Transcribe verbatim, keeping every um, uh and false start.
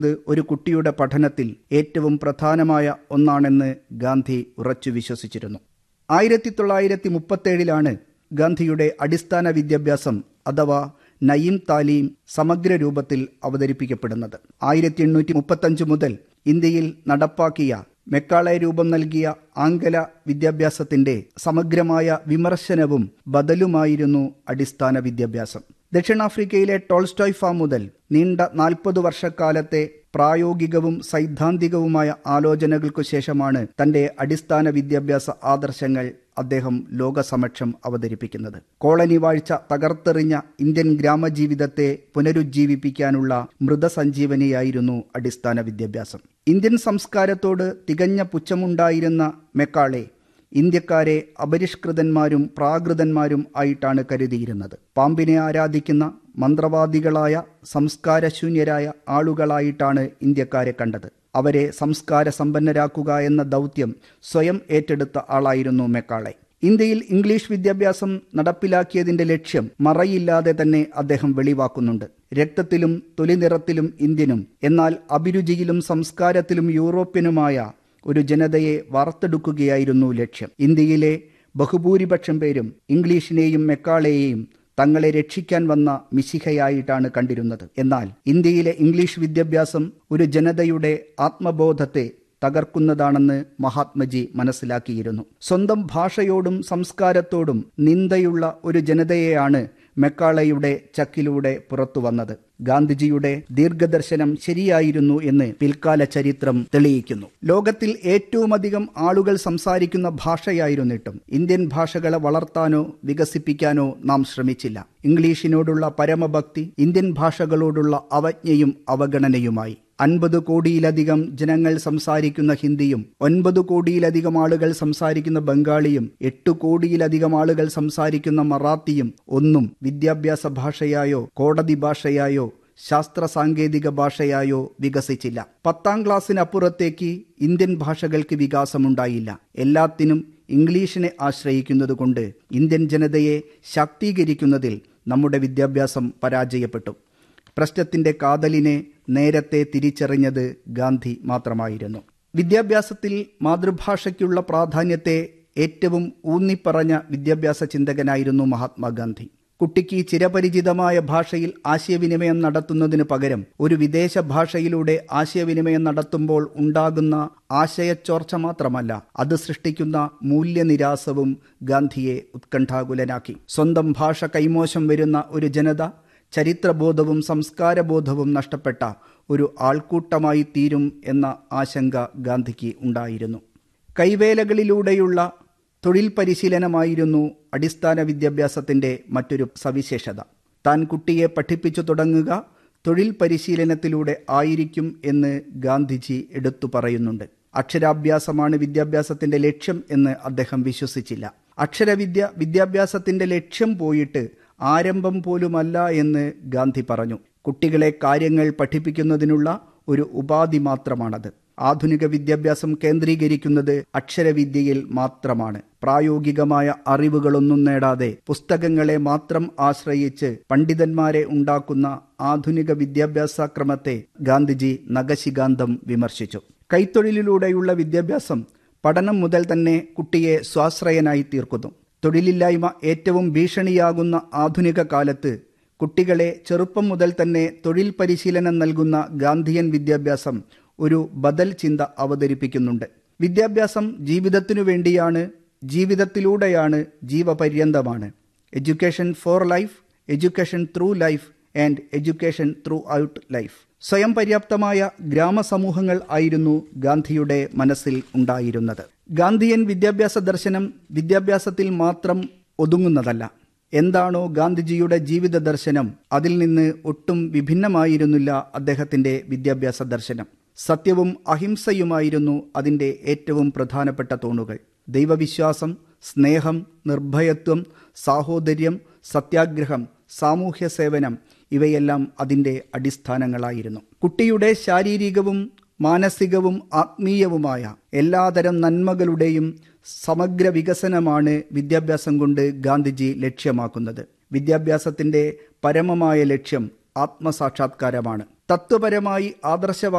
ഇത് ഒരു കുട്ടിയുടെ പഠനത്തിൽ ഏറ്റവും പ്രധാനമായ ഒന്നാണെന്ന് ഗാന്ധി ഉറച്ചു വിശ്വസിച്ചിരുന്നു. ആയിരത്തി തൊള്ളായിരത്തി മുപ്പത്തേഴിലാണ് ഗാന്ധിയുടെ അടിസ്ഥാന വിദ്യാഭ്യാസം അഥവാ നയീം താലീം സമഗ്ര രൂപത്തിൽ അവതരിപ്പിക്കപ്പെടുന്നത്. ആയിരത്തി എണ്ണൂറ്റി മുപ്പത്തഞ്ച് മുതൽ ഇന്ത്യയിൽ നടപ്പാക്കിയ മെക്കാളെ രൂപം നൽകിയ ആംഗല വിദ്യാഭ്യാസത്തിന്റെ സമഗ്രമായ വിമർശനവും ബദലുമായിരുന്നു അടിസ്ഥാന വിദ്യാഭ്യാസം. ദക്ഷിണാഫ്രിക്കയിലെ ടോൾസ്റ്റോയ് ഫാം മുതൽ നീണ്ട നാൽപ്പത് വർഷക്കാലത്തെ പ്രായോഗികവും സൈദ്ധാന്തികവുമായ ആലോചനകൾക്കു ശേഷമാണ് തന്റെ അടിസ്ഥാന വിദ്യാഭ്യാസ ആദർശങ്ങൾ അദ്ദേഹം ലോകസമക്ഷം അവതരിപ്പിക്കുന്നത്. കോളനി വാഴ്ച തകർത്തെറിഞ്ഞ ഇന്ത്യൻ ഗ്രാമജീവിതത്തെ പുനരുജ്ജീവിപ്പിക്കാനുള്ള മൃതസഞ്ജീവനിയായിരുന്നു അടിസ്ഥാന വിദ്യാഭ്യാസം. ഇന്ത്യൻ സംസ്കാരത്തോട് തികഞ്ഞ പുച്ഛമുണ്ടായിരുന്ന മെക്കാളെ ഇന്ത്യക്കാരെ അപരിഷ്കൃതന്മാരും പ്രാകൃതന്മാരും ആയിട്ടാണ് കരുതിയിരുന്നത്. പാമ്പിനെ ആരാധിക്കുന്ന മന്ത്രവാദികളായ സംസ്കാരശൂന്യരായ ആളുകളായിട്ടാണ് ഇന്ത്യക്കാരെ കണ്ടത്. അവരെ സംസ്കാര സമ്പന്നരാക്കുക എന്ന ദൗത്യം സ്വയം ഏറ്റെടുത്ത ആളായിരുന്നു മെക്കാളെ. ഇന്ത്യയിൽ ഇംഗ്ലീഷ് വിദ്യാഭ്യാസം നടപ്പിലാക്കിയതിന്റെ ലക്ഷ്യം മറയില്ലാതെ തന്നെ അദ്ദേഹം വെളിവാക്കുന്നുണ്ട്. രക്തത്തിലും തൊലിനിറത്തിലും ഇന്ത്യനും എന്നാൽ അഭിരുചിയിലും സംസ്കാരത്തിലും യൂറോപ്യനുമായ ഒരു ജനതയെ വാർത്തെടുക്കുകയായിരുന്നു ലക്ഷ്യം. ഇന്ത്യയിലെ ബഹുഭൂരിപക്ഷം പേരും ഇംഗ്ലീഷിനെയും മെക്കാളെയെയും തങ്ങളെ രക്ഷിക്കാൻ വന്ന മിശിഹയായിട്ടാണ് കണ്ടിരുന്നത്. എന്നാൽ ഇന്ത്യയിലെ ഇംഗ്ലീഷ് വിദ്യാഭ്യാസം ഒരു ജനതയുടെ ആത്മബോധത്തെ തകർക്കുന്നതാണെന്ന് മഹാത്മജി മനസ്സിലാക്കിയിരുന്നു. സ്വന്തം ഭാഷയോടും സംസ്കാരത്തോടും നിന്ദയുള്ള ഒരു ജനതയെയാണ് മെക്കാളയുടെ ചക്കിലൂടെ പുറത്തു വന്നത്. ഗാന്ധിജിയുടെ ദീർഘദർശനം ശരിയായിരുന്നു എന്ന് പിൽക്കാല ചരിത്രം തെളിയിക്കുന്നു. ലോകത്തിൽ ഏറ്റവുമധികം ആളുകൾ സംസാരിക്കുന്ന ഭാഷയായിരുന്നിട്ടും ഇന്ത്യൻ ഭാഷകളെ വളർത്താനോ വികസിപ്പിക്കാനോ നാം ശ്രമിച്ചില്ല. ഇംഗ്ലീഷിനോടുള്ള പരമഭക്തി ഇന്ത്യൻ ഭാഷകളോടുള്ള അവജ്ഞയും അവഗണനയുമായി. അൻപത് കോടിയിലധികം ജനങ്ങൾ സംസാരിക്കുന്ന ഹിന്ദിയും ഒൻപത് കോടിയിലധികം ആളുകൾ സംസാരിക്കുന്ന ബംഗാളിയും എട്ട് കോടിയിലധികം ആളുകൾ സംസാരിക്കുന്ന മറാത്തിയും ഒന്നും വിദ്യാഭ്യാസ ഭാഷയായോ കോടതി ഭാഷയായോ ശാസ്ത്ര സാങ്കേതിക ഭാഷയായോ വികസിച്ചില്ല. പത്താം ക്ലാസ്സിനപ്പുറത്തേക്ക് ഇന്ത്യൻ ഭാഷകൾക്ക് വികാസമുണ്ടായില്ല. എല്ലാത്തിനും ഇംഗ്ലീഷിനെ ആശ്രയിക്കുന്നതുകൊണ്ട് ഇന്ത്യൻ ജനതയെ ശാക്തീകരിക്കുന്നതിൽ നമ്മുടെ വിദ്യാഭ്യാസം പരാജയപ്പെട്ടു. പ്രശ്നത്തിന്റെ കാതലിനെ നേരത്തെ തിരിച്ചറിഞ്ഞത് ഗാന്ധി മാത്രമായിരുന്നു. വിദ്യാഭ്യാസത്തിൽ മാതൃഭാഷയ്ക്കുള്ള പ്രാധാന്യത്തെ ഏറ്റവും ഊന്നിപ്പറഞ്ഞ വിദ്യാഭ്യാസ ചിന്തകനായിരുന്നു മഹാത്മാഗാന്ധി. കുട്ടിക്ക് ചിരപരിചിതമായ ഭാഷയിൽ ആശയവിനിമയം നടത്തുന്നതിനു പകരം ഒരു വിദേശ ഭാഷയിലൂടെ ആശയവിനിമയം നടത്തുമ്പോൾ ഉണ്ടാകുന്ന ആശയച്ചോർച്ച മാത്രമല്ല, അത് സൃഷ്ടിക്കുന്ന മൂല്യനിരാസവും ഗാന്ധിയെ ഉത്കണ്ഠാകുലനാക്കി. സ്വന്തം ഭാഷ കൈമോശം വരുന്ന ഒരു ജനത ചരിത്രബോധവും സംസ്കാരബോധവും നഷ്ടപ്പെട്ട ഒരു ആൾക്കൂട്ടമായി തീരും എന്ന ആശങ്ക ഗാന്ധിക്ക് ഉണ്ടായിരുന്നു. കൈവേലകളിലൂടെയുള്ള തൊഴിൽ പരിശീലനമായിരുന്നു അടിസ്ഥാന വിദ്യാഭ്യാസത്തിന്റെ മറ്റൊരു സവിശേഷത. താൻ കുട്ടിയെ പഠിപ്പിച്ചു തുടങ്ങുക തൊഴിൽ പരിശീലനത്തിലൂടെ ആയിരിക്കും എന്ന് ഗാന്ധിജി എടുത്തു പറയുന്നുണ്ട്. അക്ഷരാഭ്യാസമാണ് വിദ്യാഭ്യാസത്തിന്റെ ലക്ഷ്യം എന്ന് അദ്ദേഹം വിശ്വസിച്ചില്ല. അക്ഷരവിദ്യ വിദ്യാഭ്യാസത്തിന്റെ ലക്ഷ്യം പോയിട്ട് ആരംഭം പോലുമല്ല എന്ന് ഗാന്ധി പറഞ്ഞു. കുട്ടികളെ കാര്യങ്ങൾ പഠിപ്പിക്കുന്നതിനുള്ള ഒരു ഉപാധി മാത്രമാണത്. ആധുനിക വിദ്യാഭ്യാസം കേന്ദ്രീകരിക്കുന്നത് അക്ഷരവിദ്യയിൽ മാത്രമാണ്. പ്രായോഗികമായ അറിവുകളൊന്നും നേടാതെ പുസ്തകങ്ങളെ മാത്രം ആശ്രയിച്ച് പണ്ഡിതന്മാരെ ഉണ്ടാക്കുന്ന ആധുനിക വിദ്യാഭ്യാസക്രമത്തെ ഗാന്ധിജി നഖശിഖാന്തം വിമർശിച്ചു. കൈത്തൊഴിലിലൂടെയുള്ള വിദ്യാഭ്യാസം പഠനം മുതൽ തന്നെ കുട്ടിയെ സ്വാശ്രയനായി തീർക്കുന്നു. തൊഴിലില്ലായ്മ ഏറ്റവും ഭീഷണിയാകുന്ന ആധുനിക കാലത്ത് കുട്ടികളെ ചെറുപ്പം മുതൽ തന്നെ തൊഴിൽ പരിശീലനം നൽകുന്ന ഗാന്ധിയൻ വിദ്യാഭ്യാസം ഒരു ബദൽ ചിന്ത അവതരിപ്പിക്കുന്നുണ്ട്. വിദ്യാഭ്യാസം ജീവിതത്തിനു വേണ്ടിയാണ്, ജീവിതത്തിലൂടെയാണ്, ജീവപര്യന്തമാണ്. Education for life, education through life and education through out life. സ്വയം പര്യാപ്തമായ ഗ്രാമസമൂഹങ്ങൾ ആയിരുന്നു ഗാന്ധിയുടെ മനസ്സിൽ ഉണ്ടായിരുന്നത്. ഗാന്ധിയൻ വിദ്യാഭ്യാസ ദർശനം വിദ്യാഭ്യാസത്തിൽ മാത്രം ഒതുങ്ങുന്നതല്ല. എന്താണോ ഗാന്ധിജിയുടെ ജീവിത ദർശനം, അതിൽ നിന്ന് ഒട്ടും വിഭിന്നമായിരുന്നില്ല അദ്ദേഹത്തിന്റെ വിദ്യാഭ്യാസ ദർശനം. സത്യവും അഹിംസയുമായിരുന്നു അതിന്റെ ഏറ്റവും പ്രധാനപ്പെട്ട തൂണുകൾ. ദൈവവിശ്വാസം, സ്നേഹം, നിർഭയത്വം, സാഹോദര്യം, സത്യാഗ്രഹം, സാമൂഹ്യ സേവനം ഇവയെല്ലാം അതിന്റെ അടിസ്ഥാനങ്ങളായിരുന്നു. കുട്ടിയുടെ ശാരീരികവും മാനസികവും ആത്മീയവുമായ എല്ലാതരം നന്മകളുടെയും സമഗ്ര വികസനമാണ് വിദ്യാഭ്യാസം കൊണ്ട് ഗാന്ധിജി ലക്ഷ്യമാക്കുന്നത്. വിദ്യാഭ്യാസത്തിന്റെ പരമമായ ലക്ഷ്യം ആത്മസാക്ഷാത്കാരമാണ്. തത്വപരമായി ആദർശ